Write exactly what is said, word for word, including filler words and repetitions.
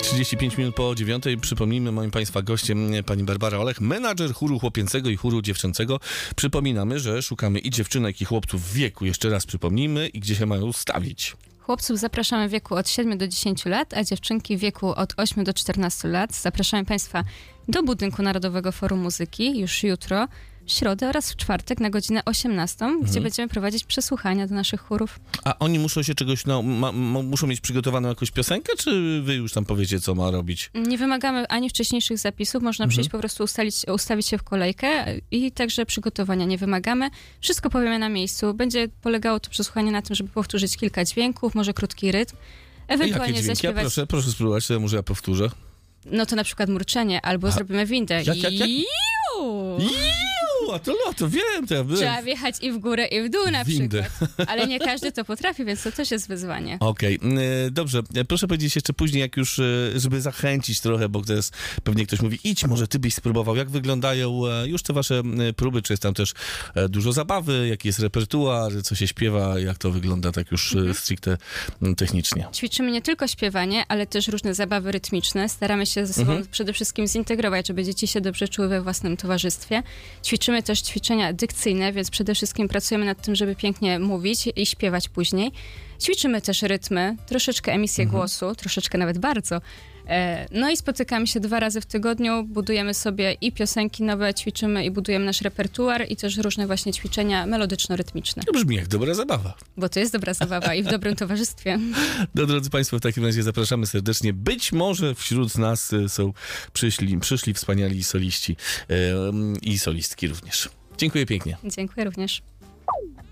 trzydzieści pięć minut po dziewiątej. Przypomnijmy, moim Państwa gościem pani Barbara Olech, menadżer chóru chłopięcego i chóru dziewczęcego. Przypominamy, że szukamy i dziewczynek, i chłopców w wieku. Jeszcze raz przypomnijmy i gdzie się mają ustawić. Chłopców zapraszamy w wieku od siedmiu do dziesięciu lat, a dziewczynki w wieku od ośmiu do czternastu lat. Zapraszamy Państwa do budynku Narodowego Forum Muzyki już jutro, w środę oraz w czwartek na godzinę osiemnastą, mhm. gdzie będziemy prowadzić przesłuchania do naszych chórów. A oni muszą się czegoś, no, ma, ma, muszą mieć przygotowaną jakąś piosenkę, czy wy już tam powiecie, co ma robić? Nie wymagamy ani wcześniejszych zapisów, można mhm. przyjść po prostu ustalić, ustawić się w kolejkę i także przygotowania nie wymagamy. Wszystko powiemy na miejscu. Będzie polegało to przesłuchanie na tym, żeby powtórzyć kilka dźwięków, może krótki rytm, ewentualnie jakie dźwięki? zaśpiewać... Ja proszę, proszę spróbować, to może ja powtórzę. No to na przykład murczenie, albo A, zrobimy windę. Jak, jak, jak? Iu! Iu, a to, no, to wiem, to ja byłem. Trzeba wjechać i w górę, i w dół na Windę. przykład. Ale nie każdy to potrafi, więc to też jest wyzwanie. Okej, okay. Dobrze. Proszę powiedzieć jeszcze później, jak już, żeby zachęcić trochę, bo teraz pewnie ktoś mówi, idź, może ty byś spróbował. Jak wyglądają już te wasze próby? Czy jest tam też dużo zabawy? Jaki jest repertuar? Co się śpiewa? Jak to wygląda tak już mhm. stricte technicznie? Ćwiczymy nie tylko śpiewanie, ale też różne zabawy rytmiczne. Staramy się ze sobą mhm. przede wszystkim zintegrować, żeby dzieci się dobrze czuły we własnym towarzystwie. Ćwiczymy też ćwiczenia dykcyjne, więc przede wszystkim pracujemy nad tym, żeby pięknie mówić i śpiewać później. Ćwiczymy też rytmy, troszeczkę emisję mhm. głosu, troszeczkę nawet bardzo. No i spotykamy się dwa razy w tygodniu, budujemy sobie i piosenki nowe, ćwiczymy i budujemy nasz repertuar i też różne właśnie ćwiczenia melodyczno-rytmiczne. To brzmi jak dobra zabawa. Bo to jest dobra zabawa i w dobrym towarzystwie. No drodzy Państwo, w takim razie zapraszamy serdecznie. Być może wśród nas są przyszli, przyszli wspaniali soliści yy, i solistki również. Dziękuję pięknie. Dziękuję również.